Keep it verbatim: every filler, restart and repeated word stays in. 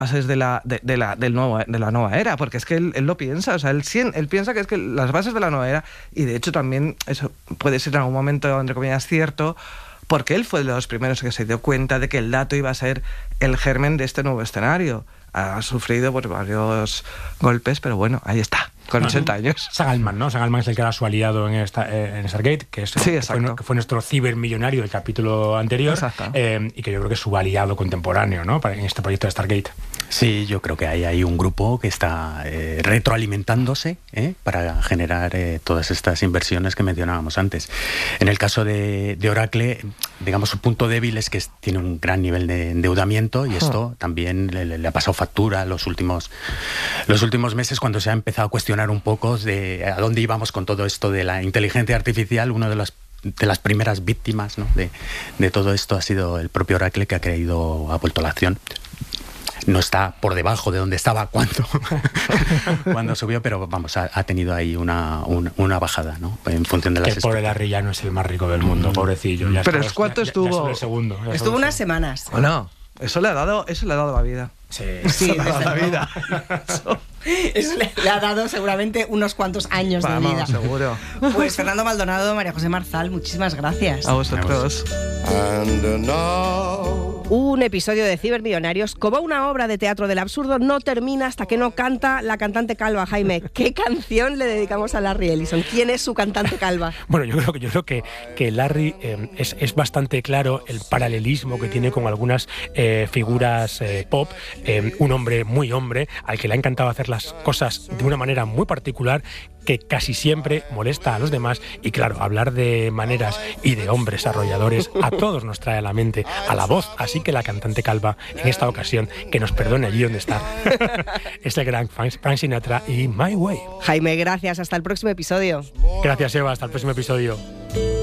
bases de la, de, de la, del nuevo, de la nueva era, porque es que él, él lo piensa, o sea, él, él piensa que es que las bases de la nueva era, y de hecho también eso puede ser en algún momento, entre comillas, cierto, porque él fue de los primeros que se dio cuenta de que el dato iba a ser el germen de este nuevo escenario. Ha sufrido pues, varios golpes, pero bueno, ahí está, con ochenta años. Sagalman, ¿no? Sagalman es el que era su aliado en, esta, eh, en Stargate, que, es, sí, que, fue, que fue nuestro cibermillonario del capítulo anterior, eh, y que yo creo que es su aliado contemporáneo, ¿no? Para, en este proyecto de Stargate. Sí, yo creo que hay, hay un grupo que está eh, retroalimentándose ¿eh? para generar eh, todas estas inversiones que mencionábamos antes. En el caso de, de Oracle, digamos, su punto débil es que es, tiene un gran nivel de endeudamiento, y esto también le, le ha pasado factura los últimos, los últimos meses, cuando se ha empezado a cuestionar un poco de a dónde íbamos con todo esto de la inteligencia artificial. Uno de los de las primeras víctimas, ¿no? de, de todo esto ha sido el propio Oracle, que ha creído, ha vuelto a la acción. No está por debajo de donde estaba cuando, cuando subió, pero vamos, ha, ha tenido ahí una, una, una bajada, ¿no? En función de las... Que el pobre Larry ya no es el más rico del mundo, mm. pobrecillo. Ya pero es ¿cuánto ya, estuvo? Ya el segundo, ya estuvo unas semanas. ¿O no? Eso le ha dado, eso le ha dado la vida. Sí, sí, eso le ha dado la vida. Eso, eso le, le ha dado seguramente unos cuantos años Vamos, de vida. Seguro. Pues Fernando Maldonado, María José Marzal, muchísimas gracias. A vosotros. And now... Un episodio de Cibermillonarios, como una obra de teatro del absurdo, no termina hasta que no canta la cantante calva. Jaime, ¿qué canción le dedicamos a Larry Ellison? ¿Quién es su cantante calva? Bueno, yo creo que yo creo que, que Larry eh, es, es bastante claro el paralelismo que tiene con algunas eh, figuras eh, pop. Eh, un hombre muy hombre, al que le ha encantado hacer las cosas de una manera muy particular, que casi siempre molesta a los demás, y claro, hablar de maneras y de hombres arrolladores a todos nos trae a la mente a la voz, así que la cantante calva en esta ocasión, que nos perdone allí donde está, es el gran Frank Sinatra y My Way. Jaime, gracias, hasta el próximo episodio. Gracias, Eva, hasta el próximo episodio.